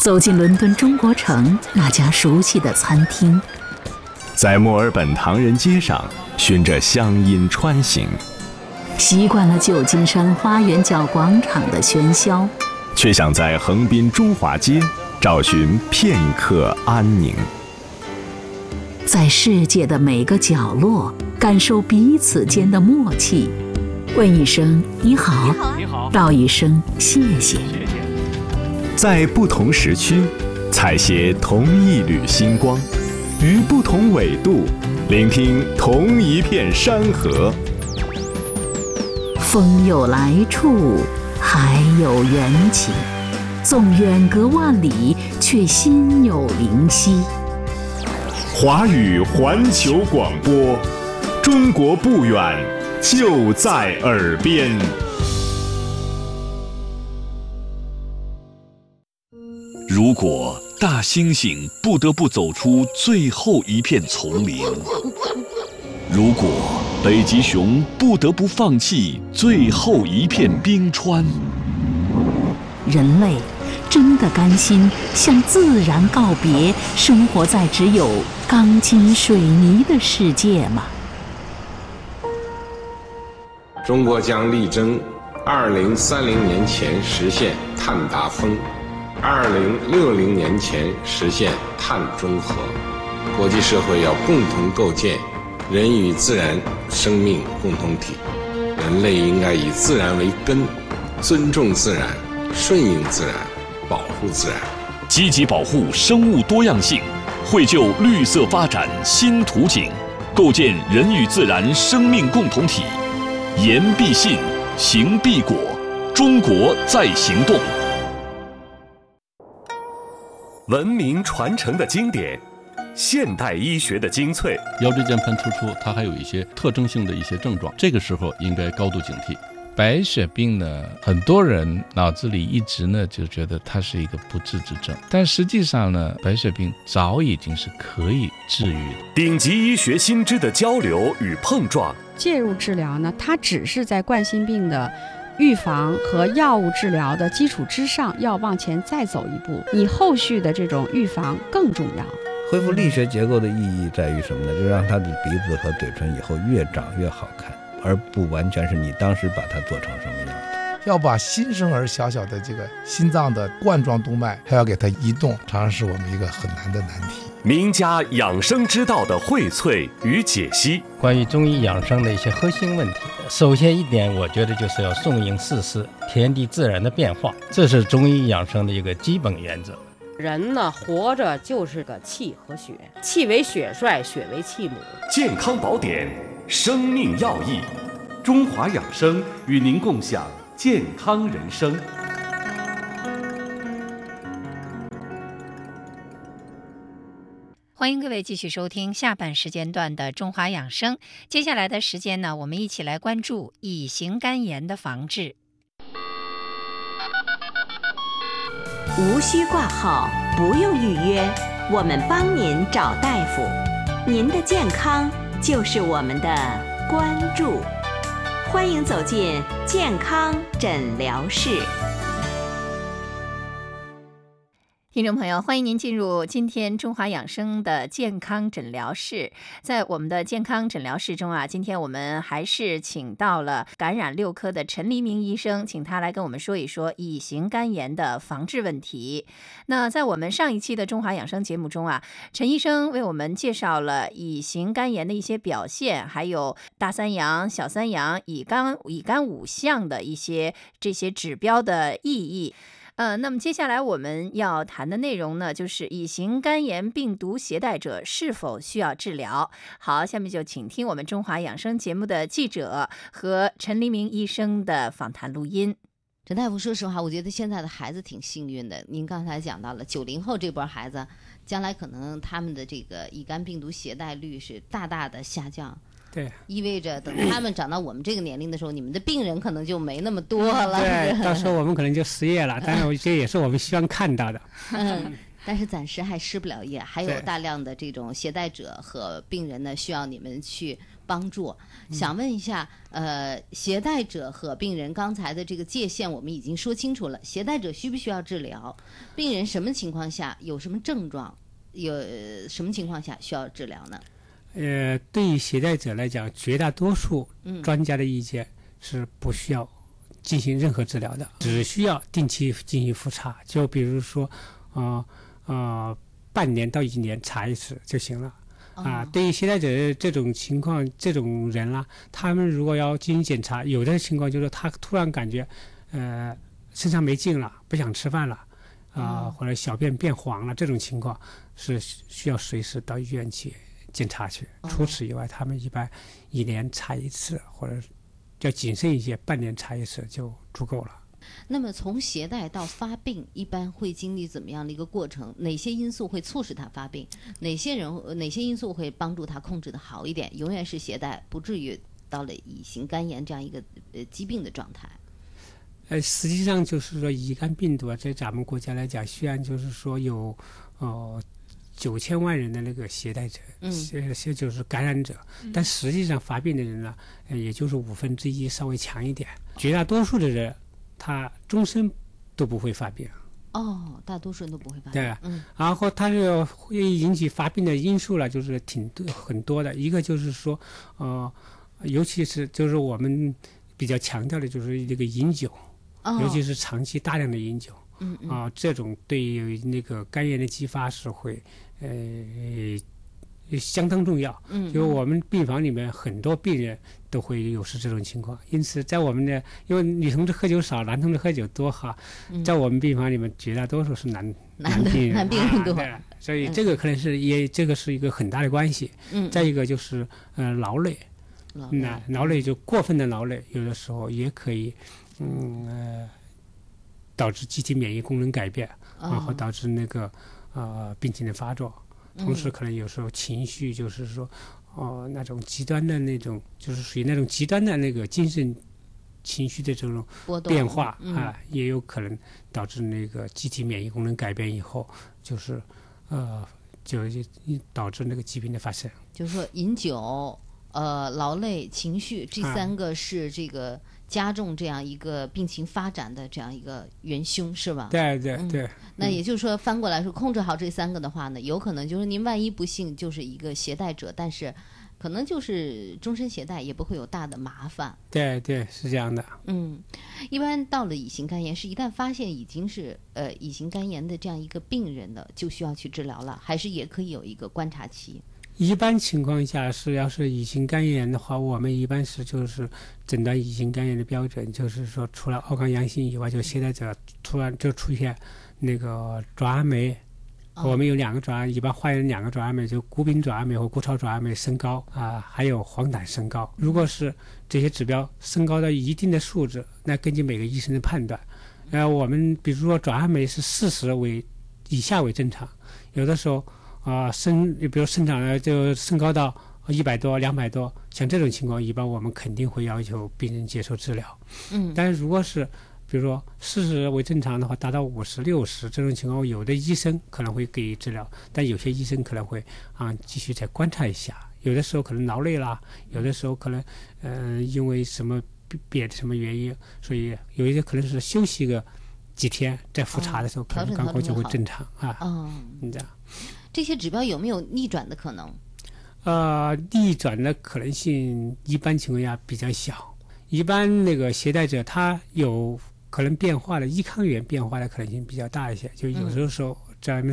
走进伦敦中国城那家熟悉的餐厅， 在墨尔本唐人街上循着乡音穿行， 习惯了旧金山花园角广场的喧嚣， 却想在横滨中华街找寻片刻安宁。 在世界的每个角落感受彼此间的默契，问一声你好，道一声谢谢。 在不同时区采撷同一缕星光，于不同纬度聆听同一片山河。 风有来处，海有缘起，纵远隔万里，却心有灵犀。 华语环球广播，中国不远，就在耳边。 如果大猩猩不得不走出最后一片丛林，如果北极熊不得不放弃最后一片冰川， 人类真的甘心向自然告别，生活在只有钢筋水泥的世界吗？ 中国将力争2030年前实现碳达峰，2060年前实现碳中和。国际社会要共同构建人与自然生命共同体，人类应该以自然为根，尊重自然，顺应自然，保护自然， 积极保护生物多样性，绘就绿色发展新图景，构建人与自然生命共同体。言必信，行必果，中国在行动。 文明传承的经典，现代医学的精粹。 腰椎间盘突出它还有一些特征性的一些症状，这个时候应该高度警惕。白血病呢，很多人脑子里一直呢就觉得它是一个不治之症，但实际上呢，白血病早已经是可以治愈的。 顶级医学新知的交流与碰撞， 介入治疗呢，它只是在冠心病的预防和药物治疗的基础之上，要往前再走一步，你后续的这种预防更重要。 恢复力学结构的意义在于什么呢？就让他的鼻子和嘴唇以后越长越好看，而不完全是你当时把它做成什么样子。 要把新生儿小小的这个心脏的冠状动脉还要给它移动，常常是我们一个很难的难题。 名家养生之道的荟萃与解析， 关于中医养生的一些核心问题，首先一点，我觉得就是要顺应四时，天地自然的变化，这是中医养生的一个基本原则。 人呢，活着就是个气和血，气为血帅，血为气母。 健康宝典，生命要义，中华养生与您共享健康人生。 欢迎各位继续收听下半时间段的中华养生。接下来的时间呢，我们一起来关注乙型肝炎的防治。 无需挂号，不用预约，我们帮您找大夫。您的健康就是我们的关注。欢迎走进健康诊疗室。 听众朋友，欢迎您进入今天中华养生的健康诊疗室。在我们的健康诊疗室中啊，今天我们还是请到了感染6科的陈黎明医生，请他来跟我们说一说乙型肝炎的防治问题。那在我们上一期的中华养生节目中啊，陈医生为我们介绍了乙型肝炎的一些表现，还有大三阳、小三阳、乙肝5项的一些这些指标的意义。那么接下来我们要谈的内容呢，就是乙型肝炎病毒携带者是否需要治疗。好，下面就请听我们中华养生节目的记者和陈黎明医生的访谈录音。 陈大夫，说实话，我觉得现在的孩子挺幸运的。您刚才讲到了90后这波孩子，将来可能他们的这个乙肝病毒携带率是大大的下降。 对， 意味着等他们长到我们这个年龄的时候，你们的病人可能就没那么多了。 对，到时候我们可能就失业了，但是这也是我们希望看到的。 但是暂时还失不了业，还有大量的这种携带者和病人呢，需要你们去帮助。想问一下，携带者和病人刚才的这个界限我们已经说清楚了，携带者需不需要治疗？病人什么情况下有什么症状？有什么情况下需要治疗呢？ 对于携带者来讲，绝大多数专家的意见是不需要进行任何治疗的，只需要定期进行复查，就比如说半年到1年查一次就行了。对于携带者这种情况，这种人啦，他们如果要进行检查，有的情况就是他突然感觉身上没劲了，不想吃饭了或者小便变黄了，这种情况是需要随时到医院去检查去。除此以外，他们一般1年查一次，或者要谨慎一些，半年查一次就足够了。 那么从携带到发病，一般会经历怎么样的一个过程？哪些因素会促使他发病？哪些因素会帮助他控制的好一点？永远是携带，不至于到了乙型肝炎这样一个疾病的状态。 实际上就是说，乙肝病毒在咱们国家来讲，虽然就是说有9000万人的那个携带者，就是感染者，但实际上发病的人呢，也就是1/5稍微强一点。绝大多数的人，他终身都不会发病。 大多数人都不会发病。 对，然后他是会引起发病的因素了，就是很多的。一个就是说，尤其是就是我们比较强调的就是这个饮酒，尤其是长期大量的饮酒。这种对于那个肝炎的激发是会相当重要。就我们病房里面很多病人都会有这种情况，因此在我们的，因为女同志喝酒少，男同志喝酒多哈，在我们病房里面绝大多数是男病人， 男病人多， 所以这个可能是这个是一个很大的关系。再一个就是劳累，劳累就过分的劳累，有的时候也可以导致机体免疫功能改变，然后导致那个病情的发作。同时可能有时候情绪就是说那种极端的那种，就是属于那种极端的那个精神情绪的这种变化也有可能导致那个机体免疫功能改变以后，就是就导致那个疾病的发生。 就是说饮酒劳累情绪这3个是这个加重这样一个病情发展的这样一个元凶，是吧？ 对。 那也就是说，翻过来说，控制好这3个的话呢，有可能就是您万一不幸就是一个携带者，但是可能就是终身携带，也不会有大的麻烦。 对，是这样的。 一般到了乙型肝炎，是一旦发现已经是乙型肝炎的这样一个病人的，就需要去治疗了，还是也可以有一个观察期？ 一般情况下是，要是乙型肝炎的话，我们一般是就是诊断乙型肝炎的标准，就是说除了奥康阳性以外，就携带者突然就出现那个转氨酶。我们有2个转氨，一般患有2个转氨酶，就谷丙转氨酶和谷超转氨酶升高还有黄疸升高。如果是这些指标升高到一定的数值，那根据每个医生的判断，我们比如说转氨酶是40以下为正常，有的时候比如生长就升高到100多、200多，像这种情况，一般我们肯定会要求病人接受治疗。但是如果是比如说40为正常的话，达到50、60这种情况，有的医生可能会给予治疗，但有些医生可能会继续再观察一下。有的时候可能劳累啦，有的时候可能因为什么别的什么原因，所以有一些可能是休息个几天，在复查的时候可能刚好就会正常这样。 这些指标有没有逆转的可能？ 逆转的可能性一般情况下比较小。一般那个携带者他有可能变化的，胰抗原变化的可能性比较大一些，就有的时候咱们